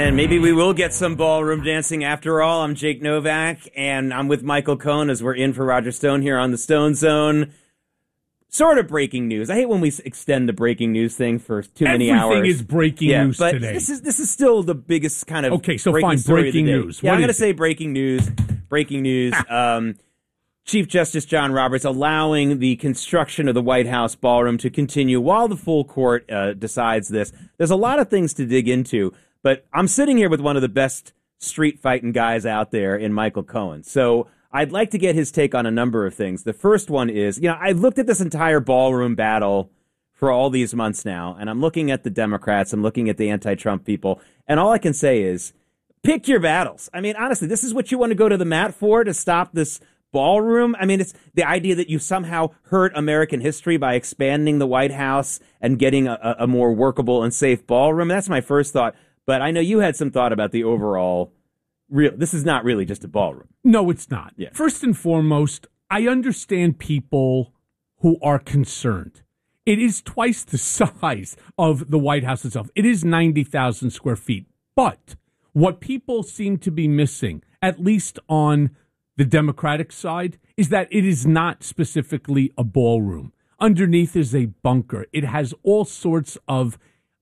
And maybe we will get some ballroom dancing after all. I'm Jake Novak, and I'm with Michael Cohen as we're in for Roger Stone here on the Stone Zone. Sort of breaking news. I hate when we extend the breaking news thing for too many hours. Everything is breaking news but today. This is still the biggest kind of okay. So breaking fine, story breaking of the day. news. Yeah, I'm going to say breaking news. Breaking news. Chief Justice John Roberts allowing the construction of the White House ballroom to continue while the full court decides this. There's a lot of things to dig into, but I'm sitting here with one of the best street fighting guys out there in Michael Cohen. So I'd like to get his take on a number of things. The first one is, I looked at this entire ballroom battle for all these months now, and I'm looking at the Democrats, I'm looking at the anti-Trump people, and all I can say is, pick your battles. I mean, honestly, this is what you want to go to the mat for, to stop this ballroom? I mean, it's the idea that you somehow hurt American history by expanding the White House and getting a more workable and safe ballroom. That's my first thought, but I know you had some thought about the overall. This is not really just a ballroom. No, it's not. Yeah. First and foremost, I understand people who are concerned. It is twice the size of the White House itself. It is 90,000 square feet. But what people seem to be missing, at least on the Democratic side, is that it is not specifically a ballroom. Underneath is a bunker. It has all sorts of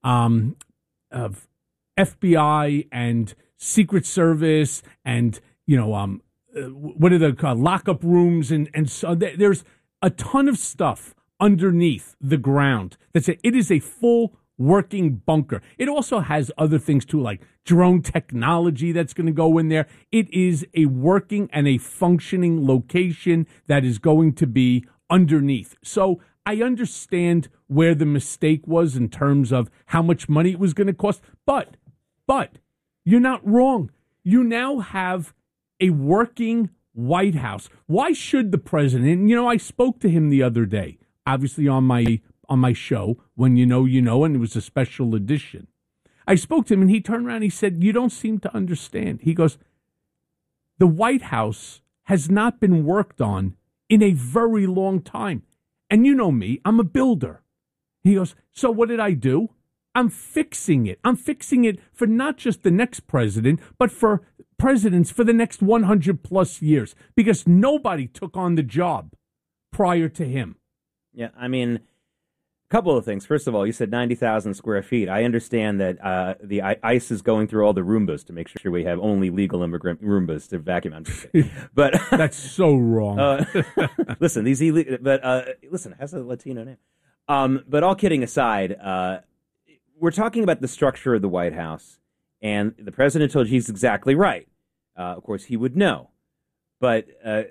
FBI and Secret Service and, what are the lockup rooms? And so there's a ton of stuff underneath the ground. It is a full working bunker. It also has other things too, like drone technology that's going to go in there. It is a working and a functioning location that is going to be underneath. So I understand where the mistake was in terms of how much money it was going to cost, but you're not wrong. You now have a working White House. Why should the president, I spoke to him the other day, obviously on my show, When You Know, and it was a special edition. I spoke to him and he turned around and he said, you don't seem to understand. He goes, the White House has not been worked on in a very long time. And you know me, I'm a builder. He goes, so what did I do? I'm fixing it. I'm fixing it for not just the next president, but for presidents for the next 100 plus years, because nobody took on the job prior to him. Yeah, I mean, a couple of things. First of all, you said 90,000 square feet. I understand that the ICE is going through all the Roombas to make sure we have only legal immigrant Roombas to vacuum out. But that's so wrong. Listen, listen, it has a Latino name. But all kidding aside, we're talking about the structure of the White House, and the president told you he's exactly right. Of course, he would know. But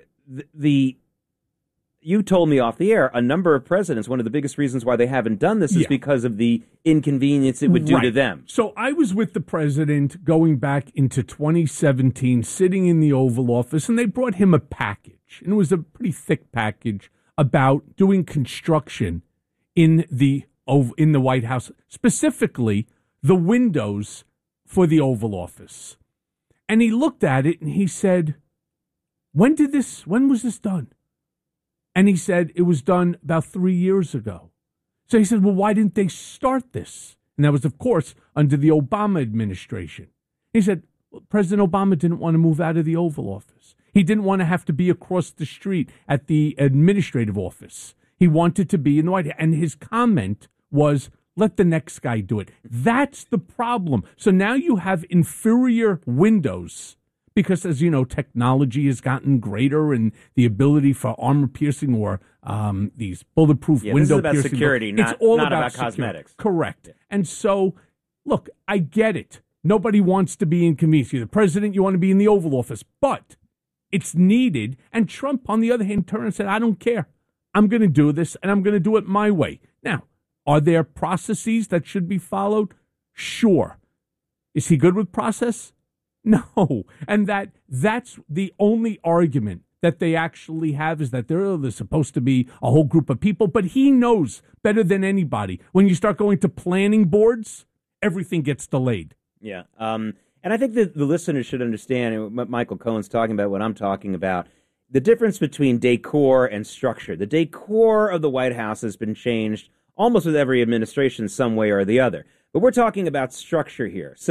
you told me off the air, a number of presidents, one of the biggest reasons why they haven't done this is because of the inconvenience it would do to them. So I was with the president going back into 2017, sitting in the Oval Office, and they brought him a package. And it was a pretty thick package about doing construction in the White House, specifically the windows for the Oval Office. And he looked at it and he said, when was this done? And he said it was done about 3 years ago. So he said, well, why didn't they start this? And that was, of course, under the Obama administration. He said, well, President Obama didn't want to move out of the Oval Office. He didn't want to have to be across the street at the administrative office. He wanted to be in the White House. And his comment was, let the next guy do it. That's the problem. So now you have inferior windows because, as you know, technology has gotten greater and the ability for armor-piercing or these bulletproof window-piercing. This is about security, not about cosmetics. Correct. Yeah. And so, look, I get it. Nobody wants to be inconvenienced. You're the president, you want to be in the Oval Office. But it's needed. And Trump, on the other hand, turned and said, I don't care. I'm going to do this, and I'm going to do it my way. Now, are there processes that should be followed? Sure. Is he good with process? No. And that's the only argument that they actually have, is that there's supposed to be a whole group of people. But he knows better than anybody. When you start going to planning boards, everything gets delayed. Yeah. And I think that the listeners should understand what Michael Cohen's talking about, what I'm talking about. The difference between decor and structure. The decor of the White House has been changed almost with every administration some way or the other. But we're talking about structure here. So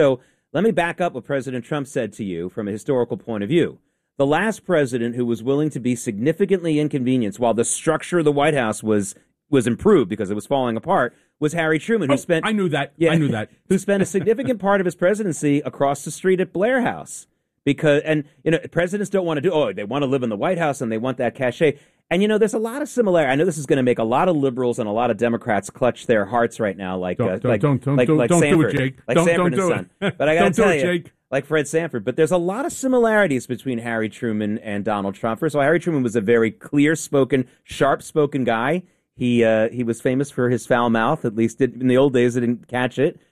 Let me back up what President Trump said to you from a historical point of view. The last president who was willing to be significantly inconvenienced while the structure of the White House was improved because it was falling apart was Harry Truman, who spent... I knew that. Who spent a significant part of his presidency across the street at Blair House. Presidents don't want to they want to live in the White House and they want that cachet. And, there's a lot of similarity. I know this is going to make a lot of liberals and a lot of Democrats clutch their hearts right now, like don't Sanford, do it, Jake. like don't Sanford do and it. Son. But I got to tell you, Jake. like Fred Sanford. But there's a lot of similarities between Harry Truman and Donald Trump. First of all, Harry Truman was a very clear-spoken, sharp-spoken guy. He was famous for his foul mouth. At least in the old days, I didn't catch it.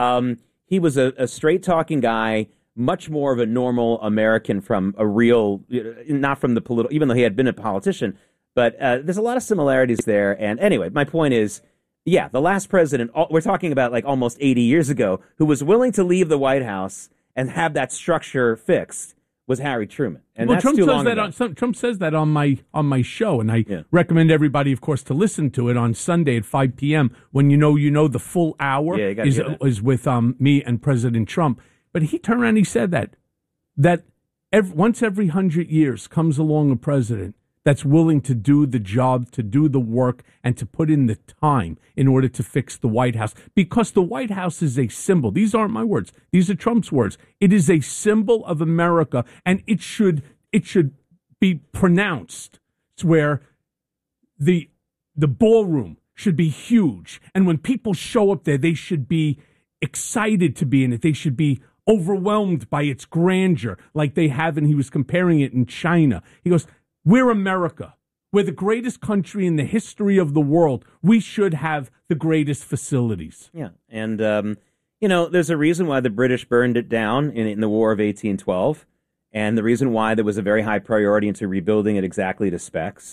He was a straight-talking guy. Much more of a normal American from a real, not from the political, even though he had been a politician. But there's a lot of similarities there. And anyway, my point is, the last president, we're talking about like almost 80 years ago, who was willing to leave the White House and have that structure fixed was Harry Truman. And that's Trump too says long ago. Trump says that on my show, and I recommend everybody, of course, to listen to it on Sunday at 5 p.m. when the full hour is with me and President Trump. But he turned around and he said that once every 100 years comes along a president that's willing to do the job, to do the work, and to put in the time in order to fix the White House. Because the White House is a symbol. These aren't my words. These are Trump's words. It is a symbol of America, and it should be pronounced where the ballroom should be huge. And when people show up there, they should be excited to be in it. They should be overwhelmed by its grandeur, like they have, and he was comparing it in China. He goes, we're America. We're the greatest country in the history of the world. We should have the greatest facilities. Yeah, and, there's a reason why the British burned it down in the War of 1812, and the reason why there was a very high priority into rebuilding it exactly to specs.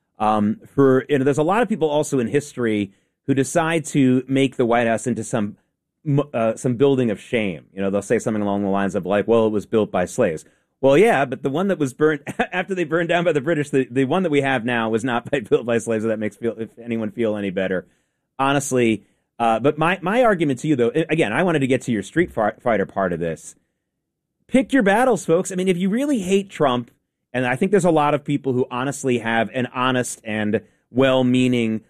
There's a lot of people also in history who decide to make the White House into some building of shame. They'll say something along the lines of like, well, it was built by slaves. Well, yeah, but the one that was burnt after they burned down by the British, the one that we have now was not built by slaves. So that makes if anyone feel any better, honestly. But my argument to you, though, again, I wanted to get to your Street Fighter part of this. Pick your battles, folks. I mean, if you really hate Trump, and I think there's a lot of people who honestly have an honest and well-meaning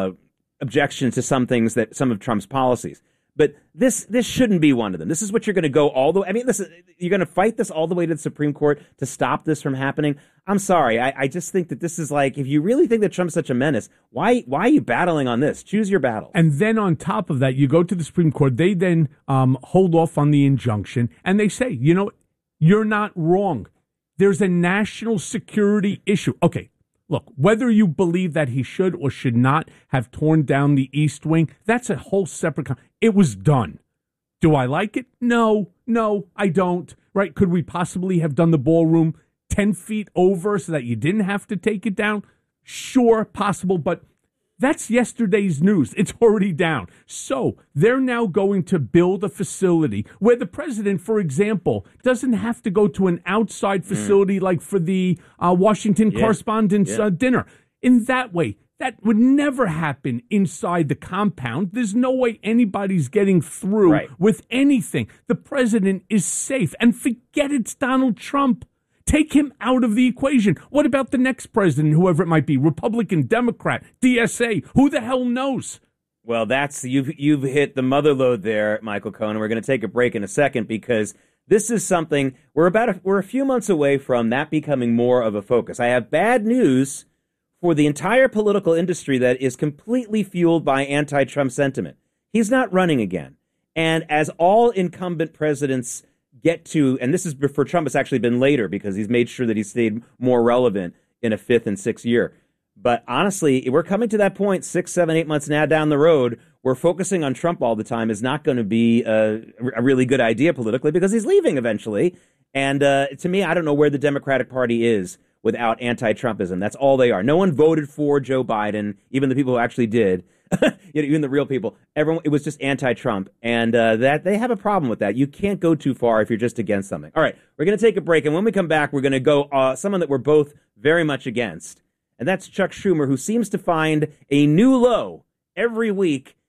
objection to some of Trump's policies. But this shouldn't be one of them. This is what you're going to go all the way. I mean, you're going to fight this all the way to the Supreme Court to stop this from happening. I'm sorry. I just think that this is like, if you really think that Trump's such a menace, why are you battling on this? Choose your battle. And then on top of that, you go to the Supreme Court. They then hold off on the injunction, and they say, you're not wrong. There's a national security issue. Okay. Look, whether you believe that he should or should not have torn down the East Wing, that's a whole separate... It was done. Do I like it? No, I don't. Right? Could we possibly have done the ballroom 10 feet over so that you didn't have to take it down? Sure, possible, but that's yesterday's news. It's already down. So they're now going to build a facility where the president, for example, doesn't have to go to an outside facility like for the Washington Correspondents' dinner. In that way, that would never happen inside the compound. There's no way anybody's getting through with anything. The president is safe. And forget it's Donald Trump. Take him out of the equation. What about the next president, whoever it might be, Republican, Democrat, DSA? Who the hell knows? Well, you've hit the mother lode there, Michael Cohen. We're going to take a break in a second because this is something we're a few months away from that becoming more of a focus. I have bad news for the entire political industry that is completely fueled by anti-Trump sentiment. He's not running again. And as all incumbent presidents get to, and this is for Trump, it's actually been later because he's made sure that he stayed more relevant in a fifth and sixth year. But honestly, we're coming to that point 6, 7, 8 months now down the road where focusing on Trump all the time is not going to be a really good idea politically because he's leaving eventually. And to me, I don't know where the Democratic Party is without anti-Trumpism. That's all they are. No one voted for Joe Biden, even the people who actually did. Even the real people, everyone, it was just anti-Trump, and that they have a problem with that. You can't go too far if you're just against something. All right, we're going to take a break, and when we come back, we're going to go someone that we're both very much against, and that's Chuck Schumer, who seems to find a new low every week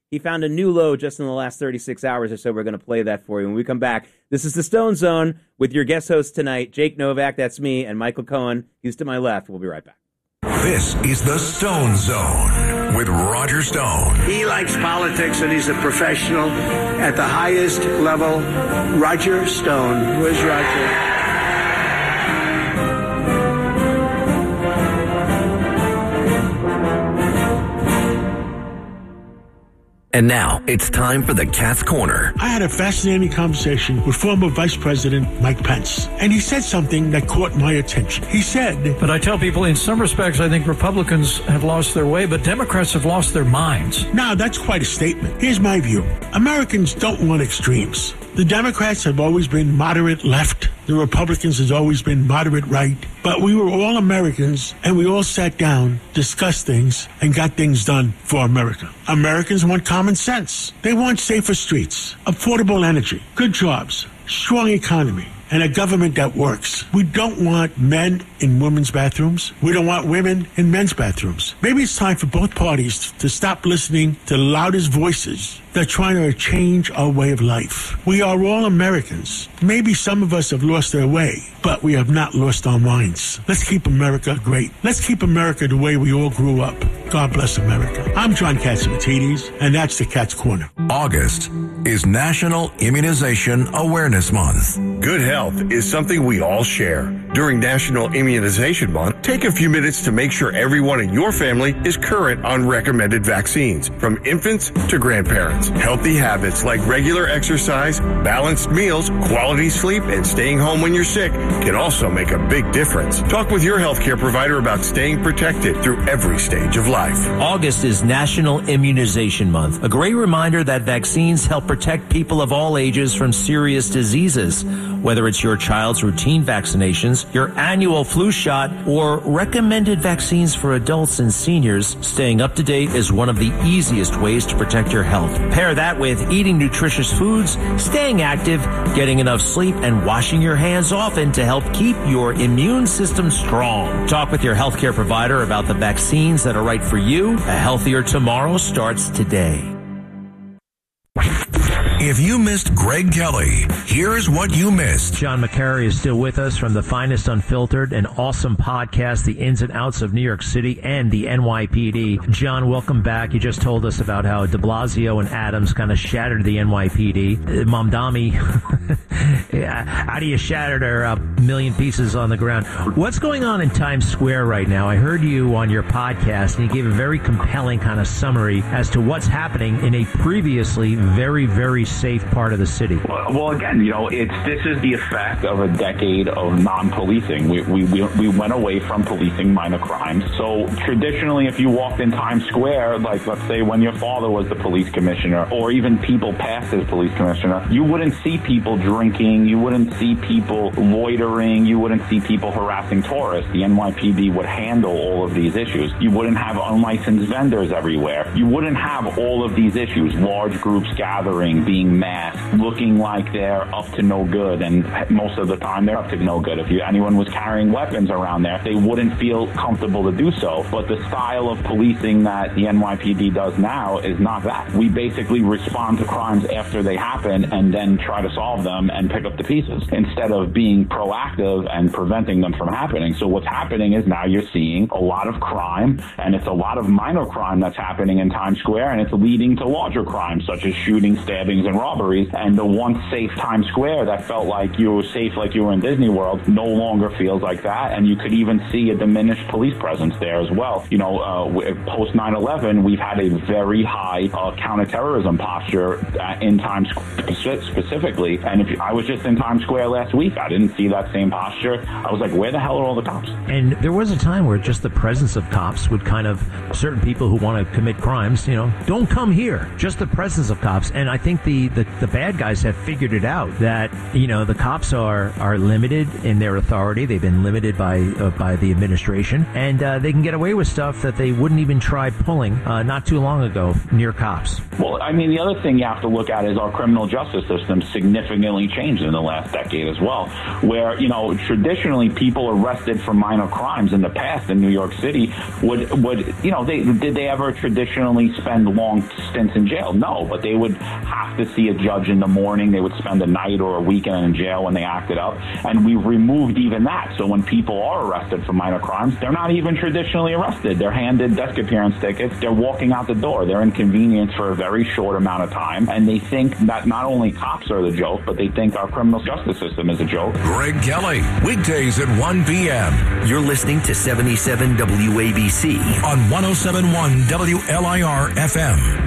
He found a new low just in the last 36 hours or so. We're going to play that for you when we come back. This is the Stone Zone with your guest hosts tonight, Jake Novak, that's me, and Michael Cohen. He's to my left. We'll be right back. This is the Stone Zone with Roger Stone. He likes politics and he's a professional at the highest level. Roger Stone. Where's Roger? And now it's time for the Cat's Corner. I had a fascinating conversation with former Vice President Mike Pence, and he said something that caught my attention. He said, but I tell people in some respects, I think Republicans have lost their way, but Democrats have lost their minds. Now, that's quite a statement. Here's my view. Americans don't want extremes. The Democrats have always been moderate left. The Republicans has always been moderate right. But we were all Americans, and we all sat down, discussed things, and got things done for America. Americans want common sense. They want safer streets, affordable energy, good jobs, strong economy, and a government that works. We don't want men in women's bathrooms. We don't want women in men's bathrooms. Maybe it's time for both parties to stop listening to the loudest voices that are trying to change our way of life. We are all Americans. Maybe some of us have lost their way, but we have not lost our minds. Let's keep America great. Let's keep America the way we all grew up. God bless America. I'm John Catsimatidis, and that's the Cat's Corner. August is National Immunization Awareness Month. Good health is something we all share. During National Immunization Month, take a few minutes to make sure everyone in your family is current on recommended vaccines, from infants to grandparents. Healthy habits like regular exercise, balanced meals, quality sleep, and staying home when you're sick can also make a big difference. Talk with your healthcare provider about staying protected through every stage of life. August is National Immunization Month, a great reminder that vaccines help protect people of all ages from serious diseases. Whether it's your child's routine vaccinations, your annual flu shot, or recommended vaccines for adults and seniors, staying up to date is one of the easiest ways to protect your health. Pair that with eating nutritious foods, staying active, getting enough sleep, and washing your hands often to help keep your immune system strong. Talk with your healthcare provider about the vaccines that are right for you. A healthier tomorrow starts today. If you missed Greg Kelly, here's what you missed. John McCary is still with us from the Finest Unfiltered, an awesome podcast, the ins and outs of New York City and the NYPD. John, welcome back. You just told us about how de Blasio and Adams kind of shattered the NYPD. Mamdani, how do you shatter her a million pieces on the ground? What's going on in Times Square right now? I heard you on your podcast, and you gave a very compelling kind of summary as to what's happening in a previously very, very safe part of the city. Well, again, this is the effect of a decade of non-policing. We went away from policing minor crimes. So traditionally, if you walked in Times Square, like let's say when your father was the police commissioner, or even people past as police commissioner, you wouldn't see people drinking, you wouldn't see people loitering, you wouldn't see people harassing tourists. The NYPD would handle all of these issues. You wouldn't have unlicensed vendors everywhere. You wouldn't have all of these issues, large groups gathering, being masked, looking like they're up to no good, and most of the time they're up to no good. If anyone was carrying weapons around there, they wouldn't feel comfortable to do so. But the style of policing that the NYPD does now is not that. We basically respond to crimes after they happen and then try to solve them and pick up the pieces instead of being proactive and preventing them from happening. So what's happening is now you're seeing a lot of crime, and it's a lot of minor crime that's happening in Times Square, and it's leading to larger crimes such as shootings, stabbings, and robberies. And the once safe Times Square that felt like you were safe, like you were in Disney World, no longer feels like that. And you could even see a diminished police presence there as well. Post 9/11, we've had a very high counterterrorism posture in Times Square specifically. And I was just in Times Square last week, I didn't see that same posture. I was like, where the hell are all the cops? And there was a time where just the presence of cops would kind of, certain people who want to commit crimes, don't come here. Just the presence of cops. And I think the bad guys have figured it out that, the cops are limited in their authority. They've been limited by the administration, and they can get away with stuff that they wouldn't even try pulling not too long ago near cops. Well, the other thing you have to look at is our criminal justice system significantly changed in the last decade as well, where, traditionally people arrested for minor crimes in the past in New York City would did they ever traditionally spend long stints in jail? No, but they would have to see a judge in the morning. They would spend a night or a weekend in jail when they acted up. And we've removed even that. So when people are arrested for minor crimes, they're not even traditionally arrested. They're handed desk appearance tickets. They're walking out the door. They're inconvenienced for a very short amount of time. And they think that not only cops are the joke, but they think our criminal justice system is a joke. Greg Kelly, weekdays at 1 p.m. You're listening to 77 WABC on 107.1 WLIR FM.